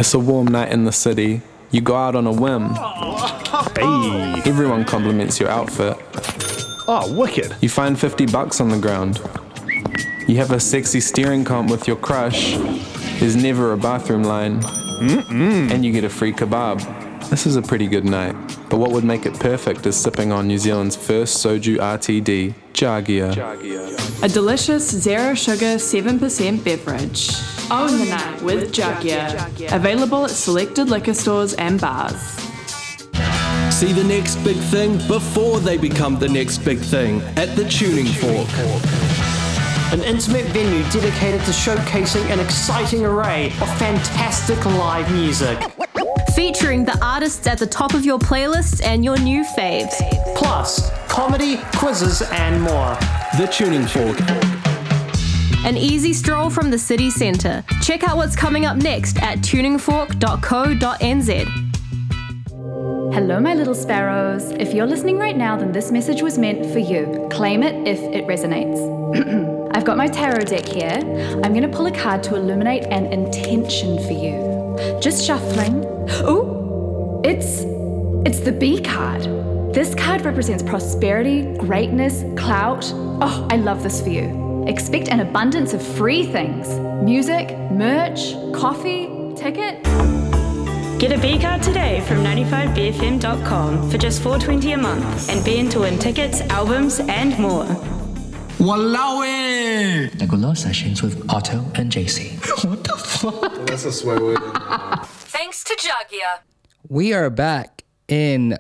It's a warm night in the city. You go out on a whim. Hey. Everyone compliments your outfit. Oh, wicked. You find $50 on the ground. You have a sexy steering comp with your crush. There's never a bathroom line. And you get a free kebab. This is a pretty good night. But what would make it perfect is sipping on New Zealand's first soju RTD, Jagia. A delicious zero sugar 7% beverage. Own the night with Jagia. Available at selected liquor stores and bars. See the next big thing before they become the next big thing at the Tuning Fork. An intimate venue dedicated to showcasing an exciting array of fantastic live music. Featuring the artists at the top of your playlist and your new faves. Plus, comedy, quizzes, and more. The Tuning Fork. An easy stroll from the city centre. Check out what's coming up next at tuningfork.co.nz. Hello, my little sparrows. If you're listening right now, then this message was meant for you. Claim it if it resonates. I've got my tarot deck here. I'm going to pull a card to illuminate an intention for you. Just shuffling. Ooh, it's the B card. This card represents prosperity, greatness, clout. Oh, I love this for you. Expect an abundance of free things. Music, merch, coffee, ticket. Get a B card today from 95bfm.com for just $4.20 a month and be in to win tickets, albums, and more. Wallawi! Nagolo sessions with Otto and JC. What the fuck? That's a swear word. Thanks to Jagia. We are back in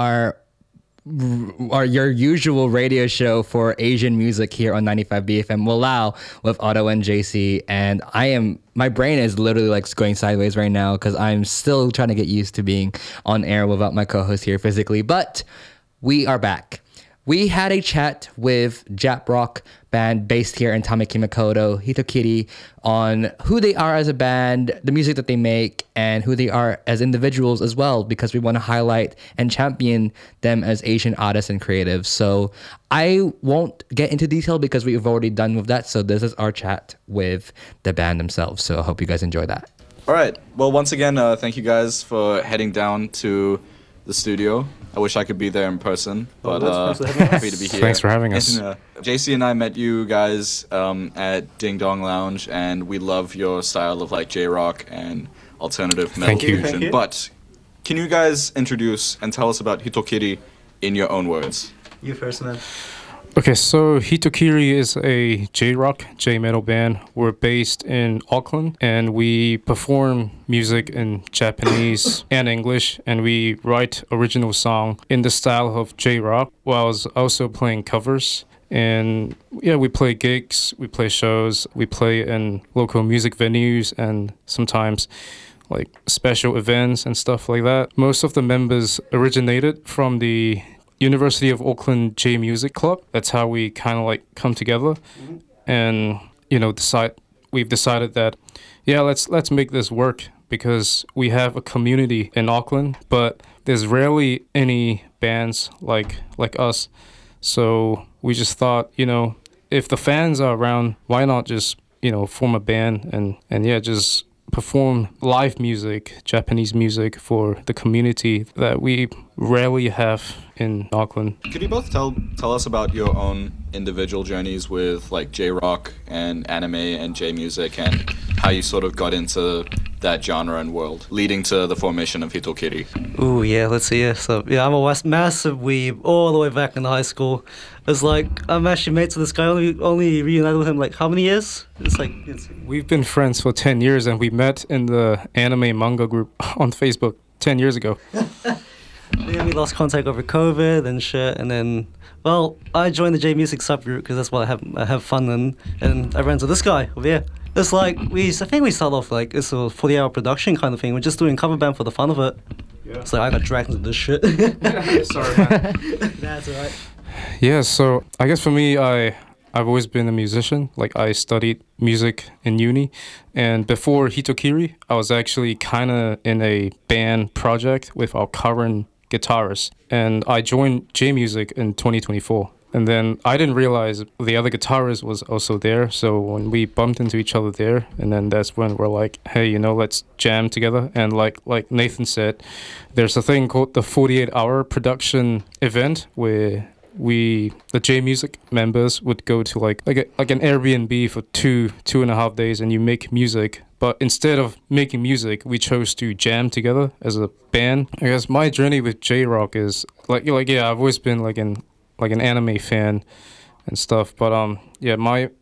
your usual radio show for Asian music here on 95BFM Walao with Otto and JC, and my brain is literally like going sideways right now because I'm still trying to get used to being on air without my co-host here physically, but we are back. We had a chat with Jap rock band based here in Tamaki Makaurau, Hitokiri, on who they are as a band, the music that they make, and who they are as individuals as well, because we want to highlight and champion them as Asian artists and creatives. So I won't get into detail because we've already done with that. So this is our chat with the band themselves. So I hope you guys enjoy that. All right. Well, once again, thank you guys for heading down to the studio. I wish I could be there in person, but happy to be here. Thanks for having us. And, JC and I met you guys at Ding Dong Lounge, and we love your style of like J-rock and alternative metal fusion. But can you guys introduce and tell us about Hitokiri in your own words? You first, man. Okay, so Hitokiri is a J-rock, J-metal band. We're based in Auckland, and we perform music in Japanese and English, and we write original song in the style of J-rock, while also playing covers. And yeah, we play gigs, we play shows, we play in local music venues, and sometimes like special events and stuff like that. Most of the members originated from the University of Auckland J Music Club. That's how we kind of like come together, and we've decided that let's make this work because we have a community in Auckland, but there's rarely any bands like us. So we just thought, if the fans are around, why not just form a band and just perform live music, Japanese music for the community that we rarely have in Auckland. Could you both tell us about your own individual journeys with like J-rock and anime and J-music, and how you sort of got into that genre and world, leading to the formation of Hitokiri? Ooh, yeah, let's see. Yeah. So, yeah, I'm a massive weeb all the way back in high school. It's like, I'm actually mates with this guy, only reunited with him like how many years? We've been friends for 10 years, and we met in the anime manga group on Facebook 10 years ago. Yeah, we lost contact over COVID and shit, and then, well, I joined the J Music subgroup because that's what I have fun in, and I ran into this guy over here. It's like, I think we started off like, it's a 40-hour production kind of thing. We're just doing cover band for the fun of it. Yeah. So I got dragged into this shit. Sorry, man. That's alright. Yeah, so I guess for me, I've always been a musician. Like, I studied music in uni, and before Hitokiri, I was actually kind of in a band project with our current guitarist, and I joined J Music in 2024. And then I didn't realize the other guitarist was also there. So when we bumped into each other there, and then that's when we're like, hey, you know, let's jam together. And like Nathan said, there's a thing called the 48-hour production event where the J Music members would go to like an Airbnb for 2.5 days, and you make music. But instead of making music, we chose to jam together as a band. I guess my journey with J-Rock is like I've always been like an anime fan and stuff. But my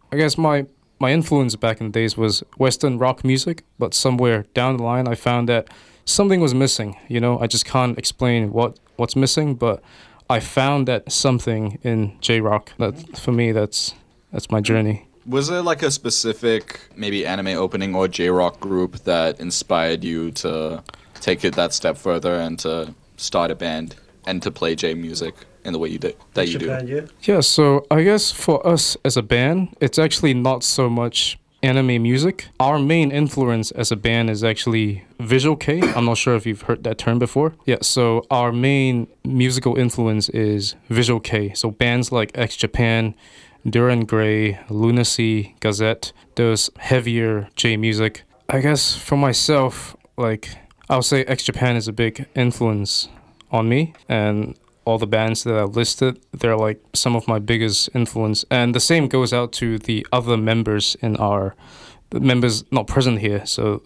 influence back in the days was Western rock music. But somewhere down the line, I found that something was missing. You know, I just can't explain what's missing, but I found that something in J-Rock. That for me, that's my journey. Was there like a specific maybe anime opening or J-Rock group that inspired you to take it that step further and to start a band and to play J music in the way you do? Yeah, so I guess for us as a band, it's actually not so much anime music. Our main influence as a band is actually Visual Kei. I'm not sure if you've heard that term before. Yeah, so our main musical influence is Visual Kei. So bands like X Japan, Duran Gray, Lunacy, Gazette, those heavier J music. I guess for myself, like I would say X Japan is a big influence on me, and all the bands that I've listed, they're like some of my biggest influence. And the same goes out to the other members the members not present here. So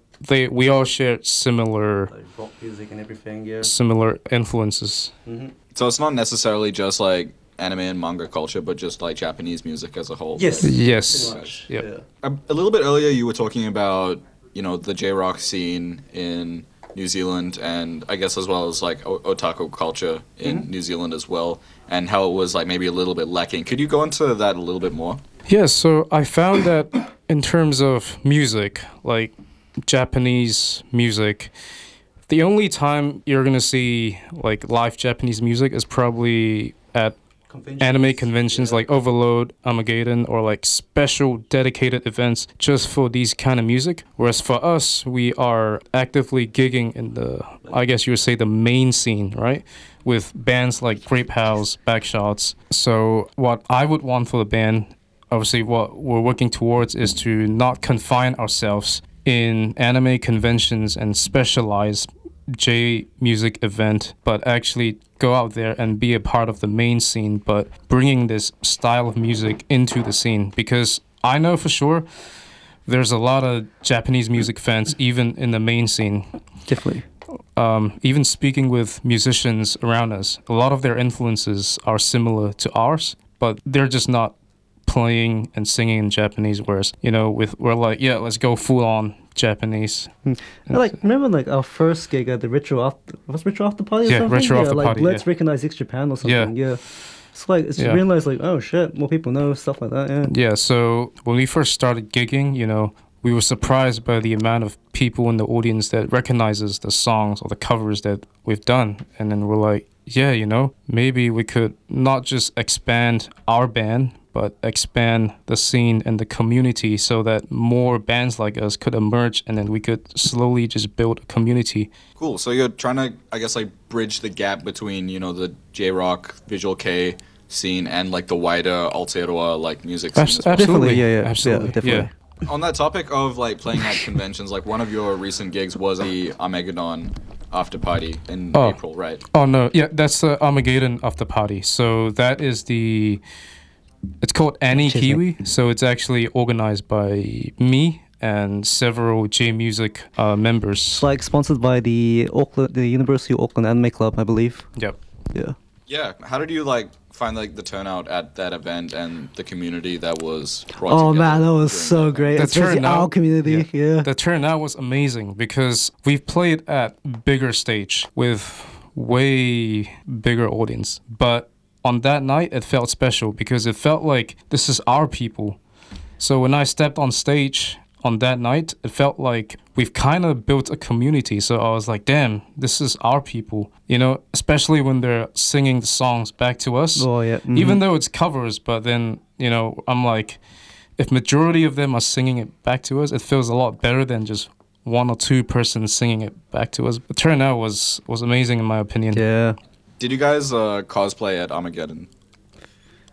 we all share similar like rock music and everything, yeah. Similar influences. Mm-hmm. So it's not necessarily just like anime and manga culture, but just like Japanese music as a whole. Yes. Right? Yes. Yep. Yeah. A little bit earlier, you were talking about, you know, the J-Rock scene in New Zealand, and I guess as well as like otaku culture in New Zealand as well, and how it was like maybe a little bit lacking. Could you go into that a little bit more? Yeah, so I found that in terms of music, like Japanese music, the only time you're gonna see like live Japanese music is probably at anime conventions like Overload, Armageddon, or like special dedicated events just for these kind of music. Whereas for us, we are actively gigging in the, I guess you would say, the main scene, right? With bands like Grape House, Backshots. So what I would want for the band, obviously what we're working towards, is to not confine ourselves in anime conventions and specialized J music event, but actually go out there and be a part of the main scene, but bringing this style of music into the scene. Because I know for sure there's a lot of Japanese music fans even in the main scene. Definitely. Even speaking with musicians around us, a lot of their influences are similar to ours, but they're just not playing and singing in Japanese, whereas, you know, we're like, yeah, let's go full on Japanese. Like, remember like our first gig at the Retro After Party or yeah, something? Retro After like, Party, Let's Recognize X Japan or something. Yeah. It's like, you realize like, oh shit, more people know, stuff like that, Yeah, so when we first started gigging, you know, we were surprised by the amount of people in the audience that recognizes the songs or the covers that we've done. And then we're like, yeah, you know, maybe we could not just expand our band, but expand the scene and the community so that more bands like us could emerge, and then we could slowly just build a community. Cool. So you're trying to, I guess, like bridge the gap between, you know, the J-Rock, Visual Kei scene and like the wider Aotearoa like music scene. Absolutely. Absolutely. Definitely. On that topic of like playing at conventions, like one of your recent gigs was the Armageddon after party in April, right? Oh no, yeah, that's the Armageddon after party. So that is it's called Annie Kiwi. So it's actually organized by me and several J Music members. It's like sponsored by the University of Auckland Anime Club, I believe. Yep. Yeah. Yeah. How did you like find like the turnout at that event and the community that was brought Oh together man, that was so great. Especially our community. Yeah. The turnout was amazing because we've played at bigger stage with way bigger audience, but on that night, it felt special because it felt like this is our people. So when I stepped on stage on that night, it felt like we've kind of built a community. So I was like, damn, this is our people. You know, especially when they're singing the songs back to us. Oh, yeah. Mm-hmm. Even though it's covers, but then, you know, I'm like, if majority of them are singing it back to us, it feels a lot better than just one or two persons singing it back to us. The turnout was amazing in my opinion. Yeah. Did you guys cosplay at Armageddon?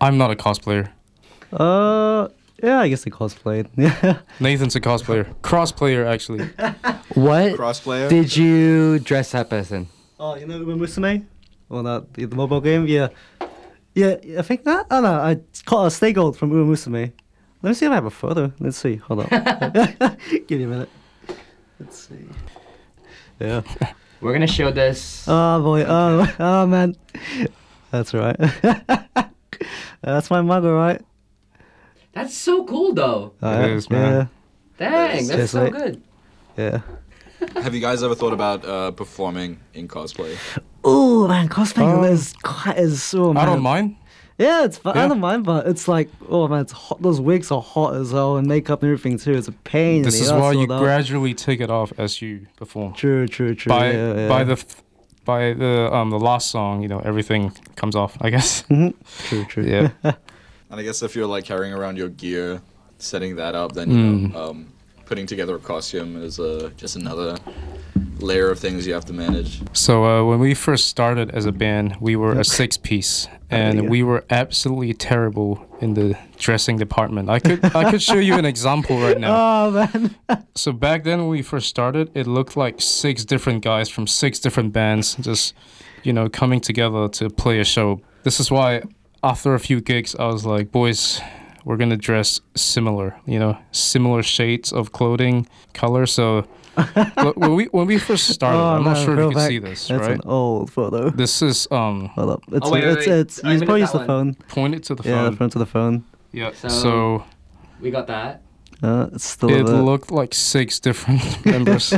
I'm not a cosplayer. Yeah, I guess they cosplayed. Yeah. Nathan's a cosplayer. Crossplayer, actually. What Crossplayer? did you dress up as in? Oh, you know Uma Musume? Well, not the mobile game. Yeah. Yeah, I think that. Oh no, I caught a Stay Gold from Uma Musume. Let me see if I have a photo. Let's see. Hold on. Give me a minute. Let's see. Yeah. We're gonna show this. Oh boy. Oh man. That's right. That's my mother, right? That's so cool, though. It is, man. Dang, that's so like- good. Yeah. Have you guys ever thought about performing in cosplay? Oh man, cosplay is oh man. I don't mind. Yeah, it's fun. I Yeah. don't mind, but it's like, oh man, it's hot. Those wigs are hot as hell, and makeup and everything too. It's a pain. This in is the why ass you all that. gradually take it off as you perform. True. By yeah. by the last song, everything comes off, I guess. True. Yeah. And I guess if you're like carrying around your gear, setting that up, then you know, putting together a costume is just another layer of things you have to manage. So when we first started as a band, we were a 6-piece, and yeah. we were absolutely terrible in the dressing department. I could show you an example right now. Oh man. So back then when we first started, it looked like 6 different guys from 6 different bands just, coming together to play a show. This is why after a few gigs, I was like, boys, we're gonna dress similar, similar shades of clothing, color. So when we first started, I'm not sure if you can see this, That's right? an old photo. This is Hold up. It's wait. it's I'm use in probably that use the one. phone. Point it to the Yeah, phone. the phone to the phone. Yeah. So- So We got that. It's still it a bit, looked like 6 different members.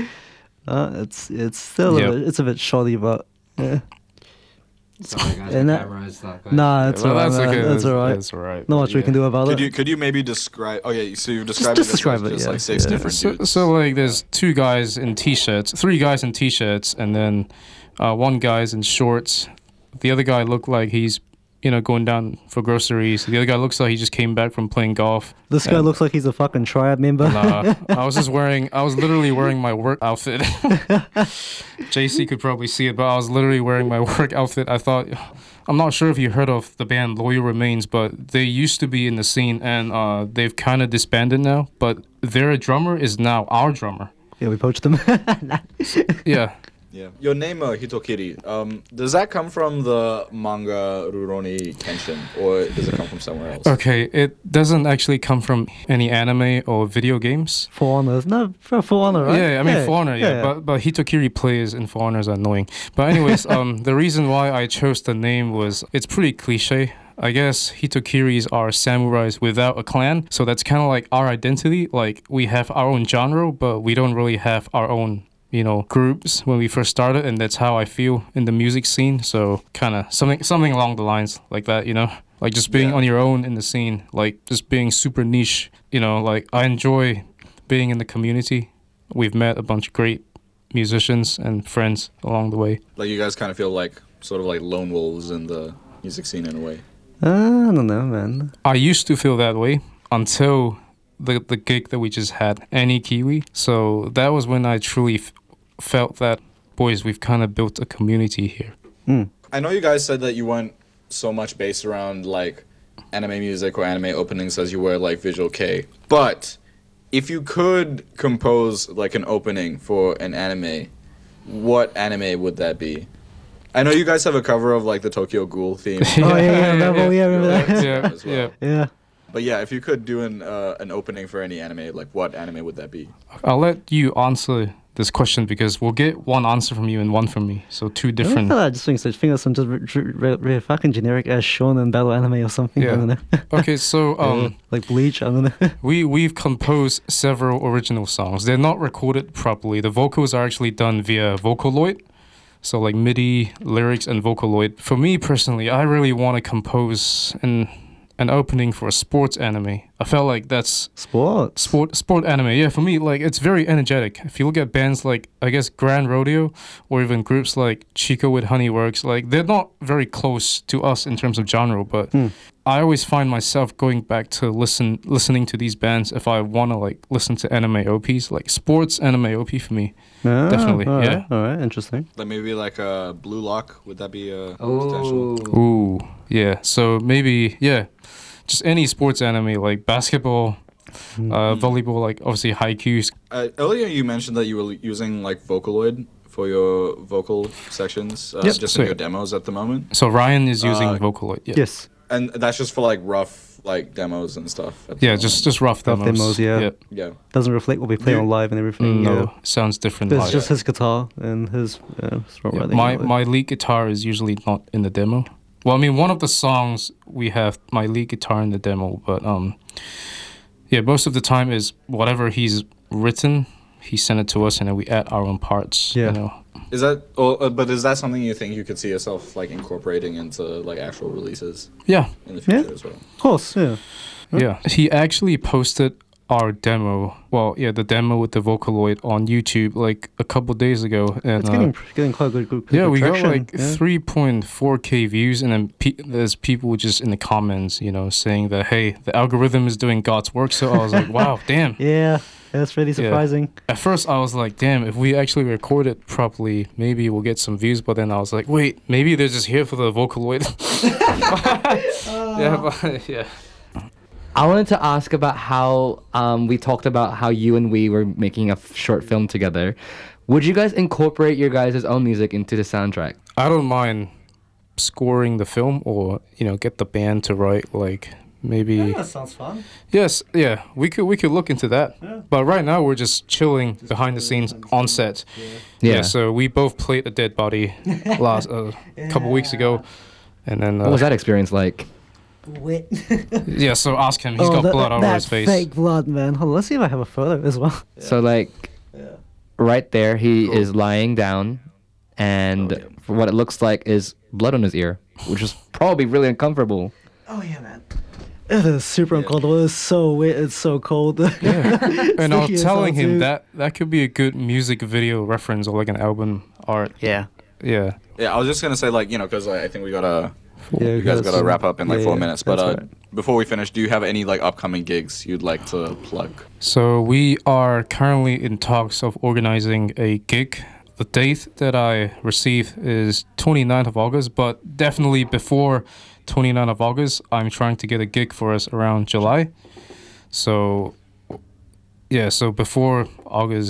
it's still Yep. it's a bit shoddy, but yeah. Sorry guys, And the that- camera is not good. Nah, it's Well, alright. that's okay. That's alright. That's alright. Not much we can do about it. Could you maybe describe? Oh yeah, so you've described just it as describe it, just yeah, like 6 yeah. different dudes. So like there's 2 guys in t-shirts, 3 guys in t-shirts, and then 1 guy's in shorts. The other guy looked like he's going down for groceries. The other guy looks like he just came back from playing golf. This guy looks like he's a fucking triad member. Nah, I was literally wearing my work outfit. JC could probably see it, but I was literally wearing my work outfit. I'm not sure if you heard of the band Loyal Remains, but they used to be in the scene, and they've kind of disbanded now. But their drummer is now our drummer. Yeah, we poached him. Yeah. Yeah. Your name, Hitokiri, does that come from the manga Rurouni Kenshin, or does it come from somewhere else? Okay, it doesn't actually come from any anime or video games. For Honor, no, for Honor, right? Yeah, I mean For Honor, yeah. But Hitokiri plays in For Honor is annoying. But anyways, the reason why I chose the name was it's pretty cliche. I guess Hitokiris are samurais without a clan, so that's kind of like our identity. Like we have our own genre, but we don't really have our own groups when we first started, and that's how I feel in the music scene. So kind of something along the lines like that, like just being on your own in the scene, like just being super niche. Like I enjoy being in the community. We've met a bunch of great musicians and friends along the way. Like you guys kind of feel like sort of like lone wolves in the music scene in a way. I don't know, man. I used to feel that way until the gig that we just had, Any Kiwi. So that was when I truly felt that, boys, we've kind of built a community here. I know you guys said that you weren't so much based around like anime music or anime openings as you were like Visual K, but if you could compose like an opening for an anime, what anime would that be? I know you guys have a cover of like the Tokyo Ghoul theme. Remember that? Yeah. But yeah, if you could do an opening for any anime, like what anime would that be? I'll let you answer this question because we'll get one answer from you and one from me. So 2 different. I just think of some just really fucking generic ass shonen battle anime or something. I don't know. Okay, so like Bleach. I don't know. we've composed several original songs. They're not recorded properly. The vocals are actually done via Vocaloid. So like MIDI, lyrics, and Vocaloid. For me personally, I really want to compose an opening for a sports anime. I felt like that's sport anime. Yeah, for me, like it's very energetic. If you look at bands like I guess Grand Rodeo or even groups like Chico with Honeyworks, like they're not very close to us in terms of genre, but I always find myself going back to listening to these bands if I want to like listen to anime OPs, like sports anime OP for me. Definitely. All yeah. All right. Interesting. Like maybe like a Blue Lock. Would that be a Oh. potential? Ooh. Yeah. So maybe just any sports anime like basketball, volleyball, like obviously Haikyuu. Earlier you mentioned that you were using like Vocaloid for your vocal sections, just in your demos at the moment. So Ryan is using Vocaloid. Yeah. Yes. And that's just for like rough like demos and stuff. Yeah, just rough demos. Yeah. Doesn't reflect what we play on live and everything. No, sounds different. It's live. just his guitar and his my lead guitar is usually not in the demo. Well, I mean, one of the songs we have my lead guitar in the demo, but most of the time is whatever he's written, he sent it to us, and then we add our own parts. Yeah. You know? Is that? But is that something you think you could see yourself like incorporating into like actual releases? Yeah. In the future as well. Of course. Yeah. Yeah. He actually posted our demo. Well, the demo with the Vocaloid on YouTube like a couple days ago, and it's getting quite good we got traction. like 3.4K views, and then there's people just in the comments, saying that hey, the algorithm is doing God's work. So I was like, wow, damn. Yeah, that's really surprising. Yeah. At first, I was like, damn, if we actually record it properly, maybe we'll get some views. But then I was like, wait, maybe they're just here for the Vocaloid. Yeah. I wanted to ask about how we talked about how you and we were making a short film together. Would you guys incorporate your guys' own music into the soundtrack? I don't mind scoring the film or, get the band to write like maybe... Yeah, that sounds fun. Yes, yeah, we could look into that. Yeah. But right now we're just chilling behind the scenes on set. Yeah, so we both played a Dead Body last couple weeks ago. And then... what was that experience like? Wet. Yeah, so ask him. He's got blood all over his face. Fake blood, man. Hold on, let's see if I have a photo as well. Yeah. So right there, he is lying down, and what it looks like is blood on his ear, which is probably really uncomfortable. Oh yeah, man. It is super uncomfortable. It's so wet. It's so cold. Yeah. And I was telling him that could be a good music video reference or like an album art. Yeah. Yeah. Yeah, I was just gonna say because I think we gotta. You guys got to wrap up in 4 minutes. But before we finish, do you have any upcoming gigs you'd like to plug? So we are currently in talks of organizing a gig. The date that I received is 29th of August, but definitely before 29th of August, I'm trying to get a gig for us around July. So, so before the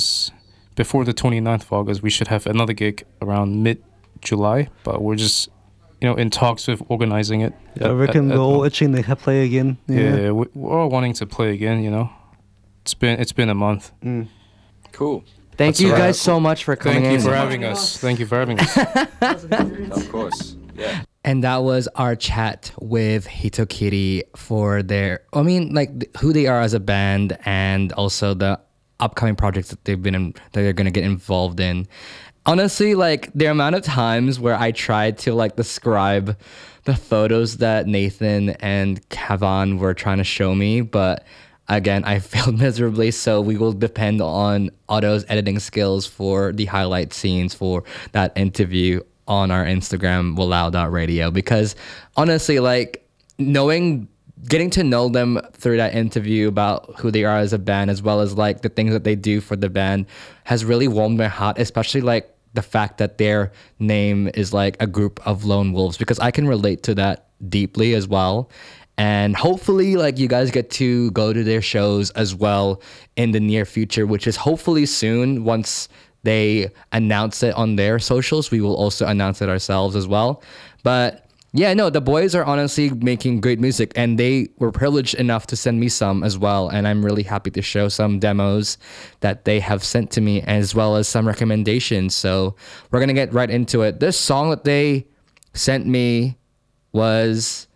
29th of August, we should have another gig around mid-July, but we're just... in talks with organizing it. I reckon we're all itching to play again. Yeah, we're all wanting to play again. It's been a month. Cool. Thank you guys so much for coming in. Thank you for having us. Thank you for having us. Of course. Yeah. And that was our chat with Hitokiri for who they are as a band, and also the upcoming projects that they're gonna get involved in. Honestly, the amount of times where I tried to describe the photos that Nathan and Kavan were trying to show me, but again, I failed miserably, so we will depend on Otto's editing skills for the highlight scenes for that interview on our Instagram, Walao.radio, because honestly, getting to know them through that interview about who they are as a band, as well as the things that they do for the band, has really warmed my heart, especially the fact that their name is a group of lone wolves, because I can relate to that deeply as well. And hopefully you guys get to go to their shows as well in the near future, which is hopefully soon. Once they announce it on their socials, we will also announce it ourselves as well. But yeah, no, the boys are honestly making great music, and they were privileged enough to send me some as well. And I'm really happy to show some demos that they have sent to me, as well as some recommendations. So we're going to get right into it. This song that they sent me was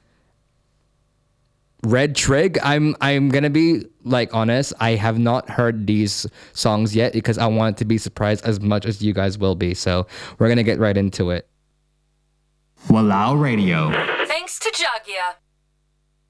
Red Trig. I'm going to be honest. I have not heard these songs yet because I want to be surprised as much as you guys will be. So we're going to get right into it. Walao Radio. Thanks to Jagia.